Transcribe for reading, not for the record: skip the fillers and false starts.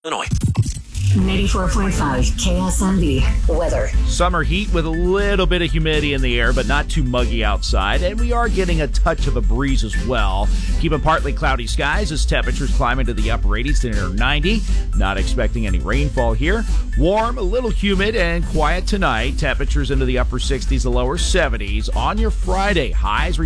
Illinois. 94.5 KSMB weather. Summer heat with a little bit of humidity in the air, but not too muggy outside. And we are getting a touch of a breeze as well. Keeping partly cloudy skies as temperatures climb into the upper 80s to near 90. Not expecting any rainfall here. Warm, a little humid, and quiet tonight. Temperatures into the upper 60s, the lower 70s. On your Friday, highs